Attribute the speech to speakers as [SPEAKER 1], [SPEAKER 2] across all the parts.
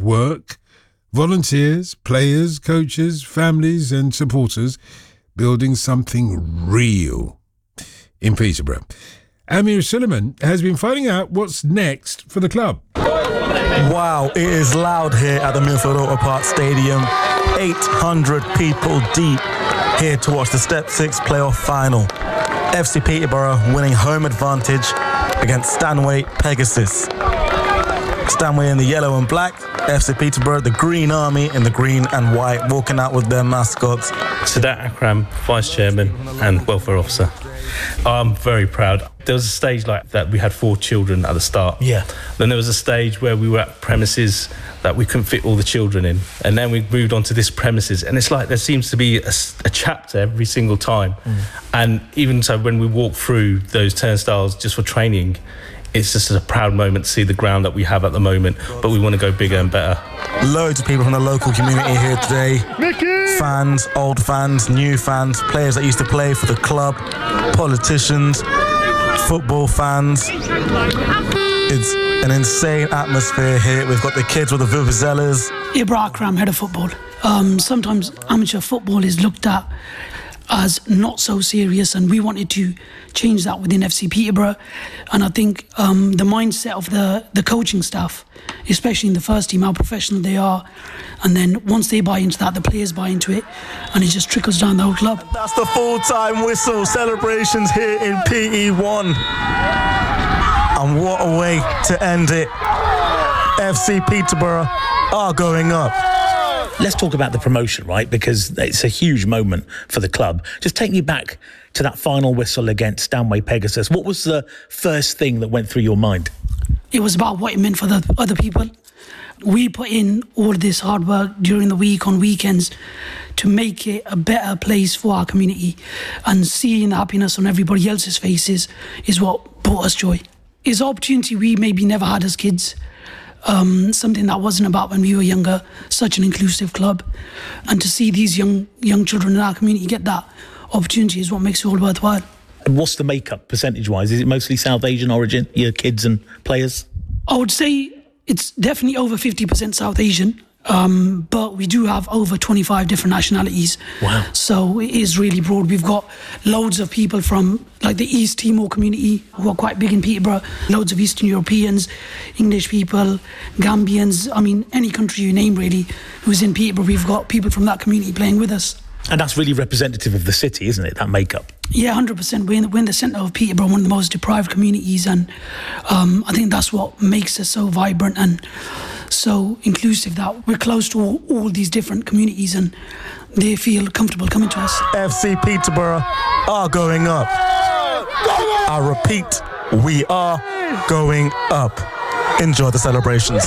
[SPEAKER 1] work, volunteers, players, coaches, families and supporters building something real in Peterborough. Amir Suleiman has been finding out what's next for the club.
[SPEAKER 2] Wow, it is loud here at the Milford Auto Park Stadium. 800 people deep here to watch the Step 6 playoff final. FC Peterborough winning home advantage against Stanway Pegasus. Stanway in the yellow and black, FC Peterborough, the Green Army in the green and white, walking out with their mascots.
[SPEAKER 3] Sadat Akram, Vice Chairman and Welfare Officer. I'm very proud. There was a stage like that, we had 4 children at the start.
[SPEAKER 2] Yeah.
[SPEAKER 3] Then there was a stage where we were at premises that we couldn't fit all the children in. And then we moved on to this premises. And it's like there seems to be a chapter every single time. And even so, when we walk through those turnstiles just for training, it's just a proud moment to see the ground that we have at the moment, but we want to go bigger and better.
[SPEAKER 2] Loads of people from the local community here today. Fans, old fans, new fans, players that used to play for the club, politicians, football fans. It's an insane atmosphere here. We've got the kids with the vuvuzelas.
[SPEAKER 4] Ibra Akram, head of football. Sometimes amateur football is looked at as not so serious, and we wanted to change that within FC Peterborough. And I think the mindset of the coaching staff, especially in the first team, how professional they are, and then once they buy into that, the players buy into it, and it just trickles down the whole club.
[SPEAKER 2] That's the full-time whistle celebrations here in PE1. And what a way to end it. FC Peterborough are going up.
[SPEAKER 5] Let's talk about the promotion, right? Because it's a huge moment for the club. Just take me back to that final whistle against Stanway Pegasus. What was the first thing that went through your mind?
[SPEAKER 4] It was about what it meant for the other people. We put in all this hard work during the week, on weekends, to make it a better place for our community. And seeing the happiness on everybody else's faces is what brought us joy. It's an opportunity we maybe never had as kids. Something that wasn't about when we were younger, such an inclusive club. And to see these young children in our community get that opportunity is what makes it all worthwhile.
[SPEAKER 5] And what's the makeup percentage-wise? Is it mostly South Asian origin, your kids and players?
[SPEAKER 4] I would say it's definitely over 50% South Asian, but we do have over 25 different nationalities.
[SPEAKER 5] Wow.
[SPEAKER 4] So it is really broad. We've got loads of people from like the East Timor community who are quite big in Peterborough, loads of Eastern Europeans, English people, Gambians, I mean, any country you name really who's in Peterborough, we've got people from that community playing with us.
[SPEAKER 5] And that's really representative of the city, isn't it, that makeup?
[SPEAKER 4] Yeah, 100%. We're in the centre of Peterborough, one of the most deprived communities, and I think that's what makes us so vibrant and so inclusive, that we're close to all these different communities and they feel comfortable coming to us.
[SPEAKER 2] FC Peterborough are going up. I repeat, we are going up. Enjoy the celebrations.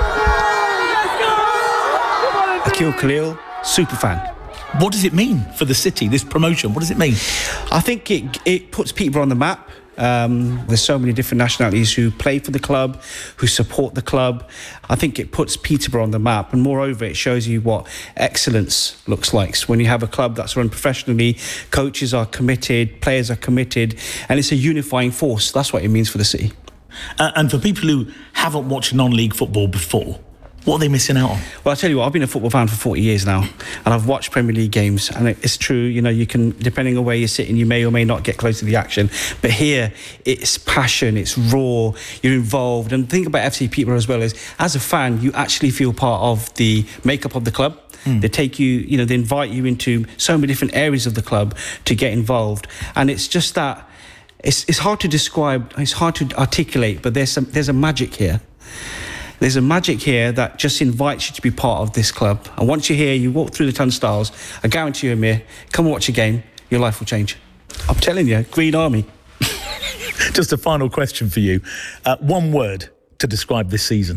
[SPEAKER 6] Akil Khalil, super fan.
[SPEAKER 5] What does it mean for the city, this promotion? What does it mean?
[SPEAKER 6] I think it puts Peterborough on the map. There's so many different nationalities who play for the club, who support the club. I think it puts Peterborough on the map, and moreover, it shows you what excellence looks like. So when you have a club that's run professionally, coaches are committed, players are committed, and it's a unifying force. That's what it means for the city.
[SPEAKER 5] And for people who haven't watched non-league football before, what are they missing out on?
[SPEAKER 6] Well, I'll tell you what, I've been a football fan for 40 years now, and I've watched Premier League games, and it's true, you know, you can, depending on where you're sitting, you may or may not get close to the action, but here, it's passion, it's raw, you're involved, and the thing about FC Peterborough as well is, as a fan, you actually feel part of the makeup of the club. They take you, you know, they invite you into so many different areas of the club to get involved, and it's just that, it's hard to describe, it's hard to articulate, but there's a magic here. There's a magic here that just invites you to be part of this club. And once you're here, you walk through the turnstiles, I guarantee you, Amir, come and watch a game, your life will change. I'm telling you, Green Army.
[SPEAKER 5] Just a final question for you. One word to describe this season.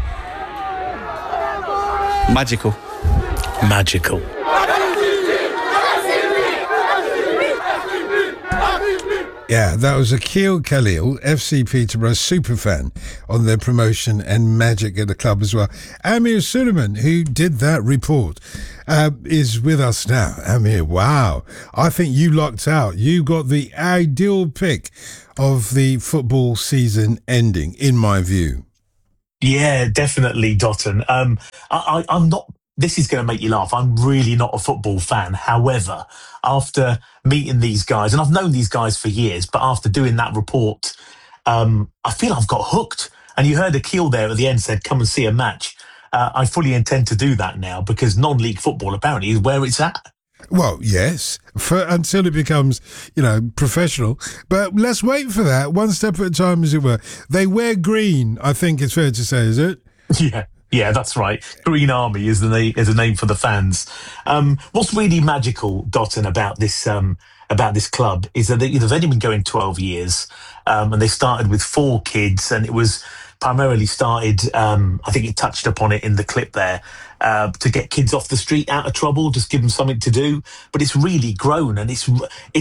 [SPEAKER 6] Magical.
[SPEAKER 5] Magical.
[SPEAKER 1] Yeah, that was Akil Khalil, FC Peterborough superfan, on their promotion and magic at the club as well. Amir Suleiman, who did that report, is with us now. Amir, wow. I think you lucked out. You got the ideal pick of the football season ending, in my view.
[SPEAKER 7] Yeah, definitely, Dotton. I'm not. This is going to make you laugh. I'm really not a football fan. However, after meeting these guys, and I've known these guys for years, but after doing that report, I feel I've got hooked. And you heard Akil there at the end said, "Come and see a match." I fully intend to do that now because non-league football apparently is where it's at.
[SPEAKER 1] Well, yes, until it becomes, professional. But let's wait for that, one step at a time, as it were. They wear green, I think it's fair to say, is it?
[SPEAKER 7] Yeah, that's right. Green Army is the name for the fans. What's really magical, Dotton, about this club is that they've only been going 12 years, and they started with 4 kids, and it was primarily started. I think it touched upon it in the clip there. To get kids off the street out of trouble, just give them something to do. But it's really grown, and it's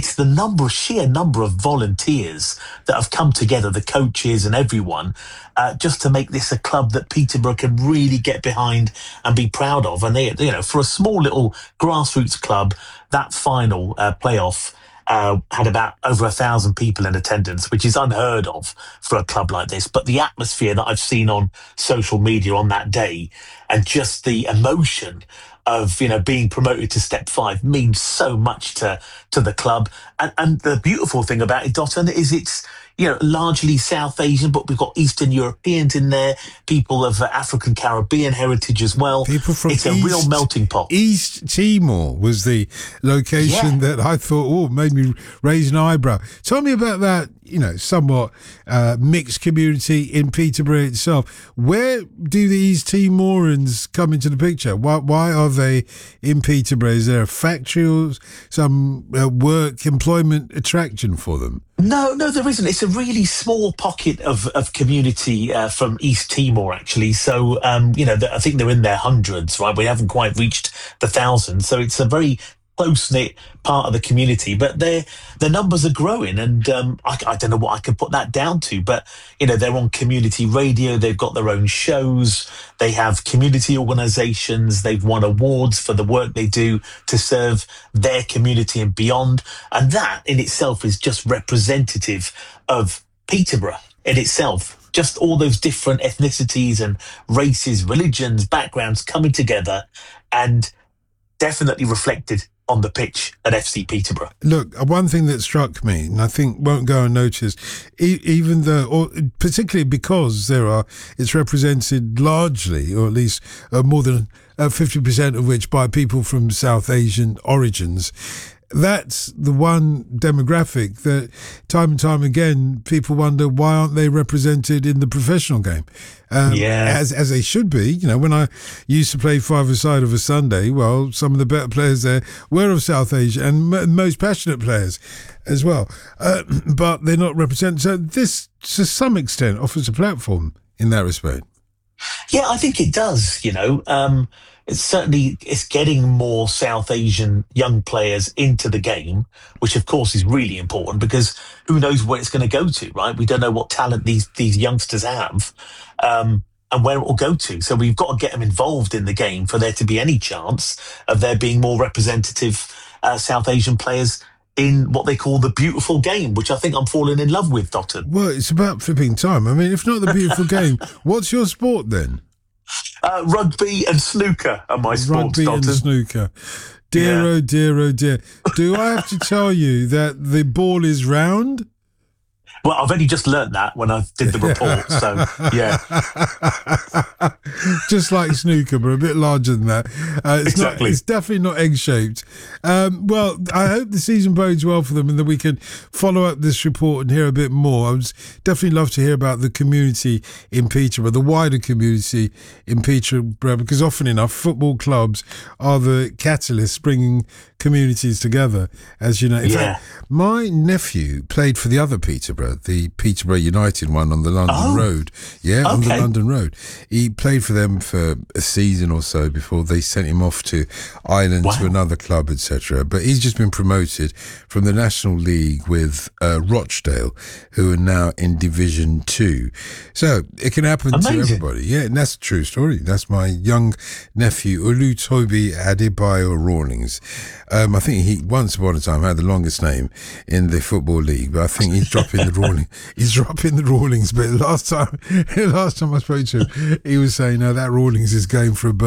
[SPEAKER 7] the sheer number of volunteers that have come together, the coaches and everyone, just to make this a club that Peterborough can really get behind and be proud of. And they, for a small little grassroots club, that final playoff had about over 1,000 people in attendance, which is unheard of for a club like this. But the atmosphere that I've seen on social media on that day, and just the emotion of being promoted to Step 5 means so much to the club. And the beautiful thing about it, Dotton, is it's largely South Asian, but we've got Eastern Europeans in there, people of African Caribbean heritage as well.
[SPEAKER 1] People from
[SPEAKER 7] a real melting pot.
[SPEAKER 1] East Timor was the location that I thought, made me raise an eyebrow. Tell me about that, somewhat mixed community in Peterborough itself. Where do the East Timorans come into the picture? Why are they in Peterborough? Is there a factory or some work employment attraction for them?
[SPEAKER 7] No, there isn't. It's a really small pocket of community from East Timor, actually. So, I think they're in their hundreds, right? We haven't quite reached the thousands. So it's a very close-knit part of the community, but their numbers are growing, and I don't know what I can put that down to, but they're on community radio, they've got their own shows, they have community organisations, they've won awards for the work they do to serve their community and beyond, and that in itself is just representative of Peterborough in itself. Just all those different ethnicities and races, religions, backgrounds coming together, and definitely reflected on the pitch at FC Peterborough.
[SPEAKER 1] Look, one thing that struck me, and I think won't go unnoticed, even though, or particularly because it's represented largely, or at least more than 50% of which by people from South Asian origins. That's the one demographic that time and time again people wonder, why aren't they represented in the professional game? As they should be. When I used to play five-a-side of a Sunday, well, some of the better players there were of South Asia, and most passionate players as well. But they're not represented. So this, to some extent, offers a platform in that respect.
[SPEAKER 7] Yeah, I think it does, It's getting more South Asian young players into the game, which of course is really important because who knows where it's going to go to, right? We don't know what talent these youngsters have and where it will go to. So we've got to get them involved in the game for there to be any chance of there being more representative South Asian players in what they call the beautiful game, which I think I'm falling in love with, Dotton.
[SPEAKER 1] Well, it's about flipping time. I mean, if not the beautiful game, what's your sport then?
[SPEAKER 7] Rugby and snooker are my sports,
[SPEAKER 1] Rugby
[SPEAKER 7] Dotton.
[SPEAKER 1] and snooker. Dear, oh dear, oh dear. Do I have to tell you that the ball is round?
[SPEAKER 7] Well, I've only just learnt that when I did the report, so yeah.
[SPEAKER 1] Just like snooker, but a bit larger than that.
[SPEAKER 7] Exactly.
[SPEAKER 1] It's definitely not egg-shaped. Well, I hope the season bodes well for them and that we can follow up this report and hear a bit more. I would definitely love to hear about the community in Peterborough, the wider community in Peterborough, because often enough, football clubs are the catalysts bringing communities together, as you know. In fact, my nephew played for the other Peterborough, the Peterborough United one on the London Road. Yeah, on the London Road. He played for them for a season or so before they sent him off to Ireland to another club, etc. But he's just been promoted from the National League with Rochdale, who are now in Division 2. So it can happen to everybody. Yeah, and that's a true story. That's my young nephew, Olutobi Adebayo Rawlings. I think he once upon a time had the longest name in the Football League, but I think he's dropping the ruling. He's dropping the rulings. But last time I spoke to him, he was saying, "No, that Rawlings is going for a